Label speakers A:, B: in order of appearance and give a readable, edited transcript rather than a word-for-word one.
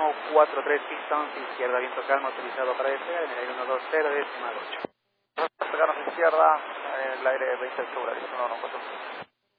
A: 143 Pistons, izquierda, viento calmo utilizado para despegar en el aire 120, decimal 8. Pegarnos izquierda, el aire 20 altura, 114.